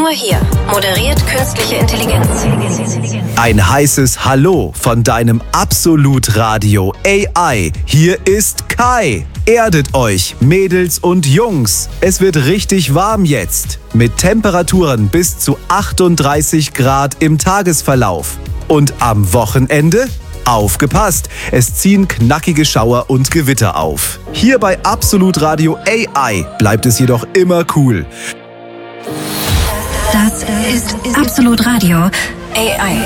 Nur hier. Moderiert künstliche Intelligenz. Ein heißes Hallo von deinem Absolut-Radio AI. Hier ist Kai. Erdet euch, Mädels und Jungs. Es wird richtig warm jetzt. Mit Temperaturen bis zu 38 Grad im Tagesverlauf. Und am Wochenende? Aufgepasst! Es ziehen knackige Schauer und Gewitter auf. Hier bei Absolut Radio AI bleibt es jedoch immer cool. Das ist Absolut Radio AI.